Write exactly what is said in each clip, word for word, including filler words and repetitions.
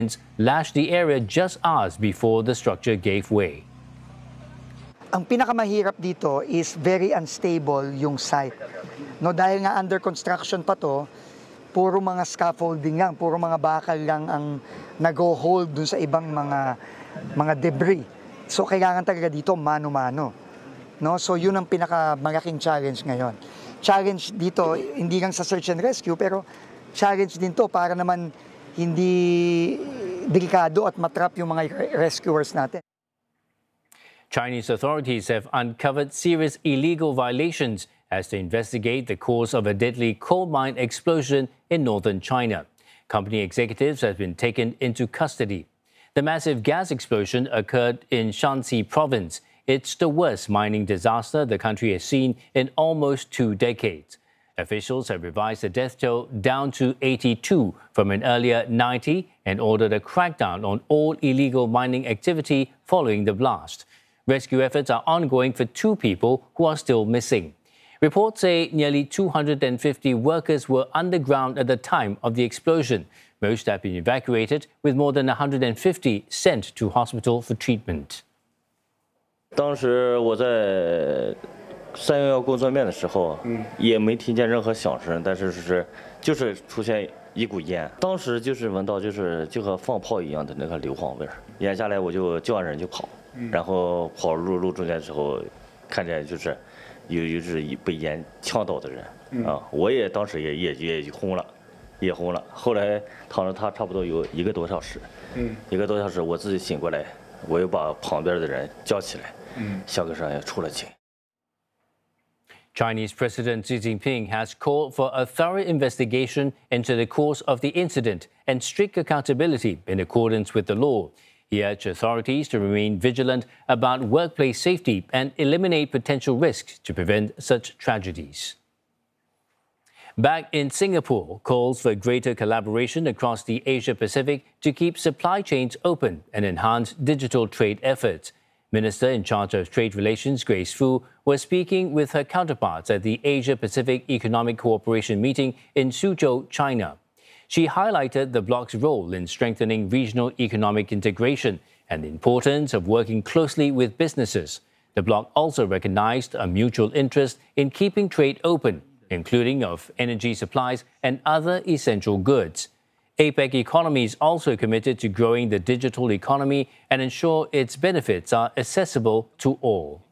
lashed the area just hours before the structure gave way. Ang pinakamahirap dito is very unstable yung site. No, dahil nga under construction pa to, puro mga scaffolding lang, puro mga bakal lang ang nag-hold dun sa ibang mga mga debris. So kailangan talaga dito mano-mano. No? So yun ang pinakamalaking challenge ngayon. Challenge dito hindi lang sa search and rescue, pero challenge din to para naman hindi delikado at matrap yung mga rescuers natin. Chinese authorities have uncovered serious illegal violations as they investigate the cause of a deadly coal mine explosion in northern China. Company executives have been taken into custody. The massive gas explosion occurred in Shanxi province. It's the worst mining disaster the country has seen in almost two decades. Officials have revised the death toll down to eighty-two from an earlier ninety and ordered a crackdown on all illegal mining activity following the blast. Rescue efforts are ongoing for two people who are still missing. Reports say nearly two hundred fifty workers were underground at the time of the explosion. Most have been evacuated, with more than one hundred fifty sent to hospital for treatment. 当时我在三幺幺工作面的时候，嗯，也没听见任何响声，但是是就是出现一股烟，当时就是闻到就是就和放炮一样的那个硫磺味儿，烟下来我就叫人就跑。 然后跑入路中间的时候，看见就是有有是被烟呛到的人、嗯、啊，我也当时也也也轰了，也轰了。后来躺着他差不多有一个多小时，嗯，一个多小时，我自己醒过来，我又把旁边的人叫起来，嗯，下个山也出了警。 Chinese President Xi Jinping has called for a thorough investigation into the cause of the incident and strict accountability in accordance with the law. He urged authorities to remain vigilant about workplace safety and eliminate potential risks to prevent such tragedies. Back in Singapore, calls for greater collaboration across the Asia-Pacific to keep supply chains open and enhance digital trade efforts. Minister in charge of Trade Relations, Grace Fu, was speaking with her counterparts at the Asia-Pacific Economic Cooperation meeting in Suzhou, China. She highlighted the bloc's role in strengthening regional economic integration and the importance of working closely with businesses. The bloc also recognized a mutual interest in keeping trade open, including of energy supplies and other essential goods. APEC economies also committed to growing the digital economy and ensure its benefits are accessible to all.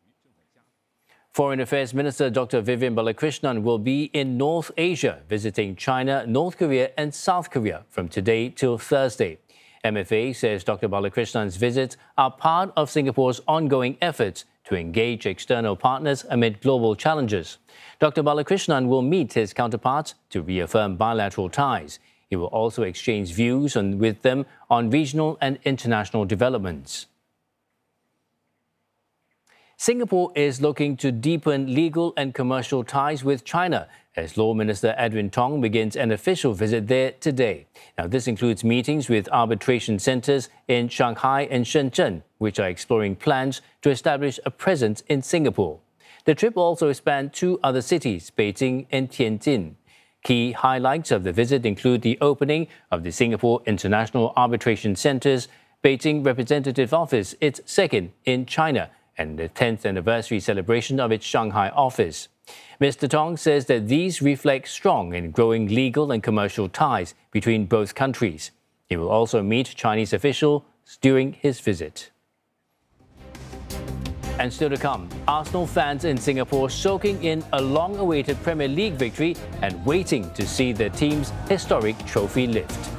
Foreign Affairs Minister Doctor Vivian Balakrishnan will be in North Asia, visiting China, North Korea and South Korea from today till Thursday. M F A says Doctor Balakrishnan's visits are part of Singapore's ongoing efforts to engage external partners amid global challenges. Doctor Balakrishnan will meet his counterparts to reaffirm bilateral ties. He will also exchange views on, with them on regional and international developments. Singapore is looking to deepen legal and commercial ties with China as Law Minister Edwin Tong begins an official visit there today. Now, this includes meetings with arbitration centres in Shanghai and Shenzhen, which are exploring plans to establish a presence in Singapore. The trip will also span two other cities, Beijing and Tianjin. Key highlights of the visit include the opening of the Singapore International Arbitration Centre's Beijing Representative Office, its second in China, and the tenth anniversary celebration of its Shanghai office. Mister Tong says that these reflect strong and growing legal and commercial ties between both countries. He will also meet Chinese officials during his visit. And still to come, Arsenal fans in Singapore soaking in a long-awaited Premier League victory and waiting to see their team's historic trophy lift.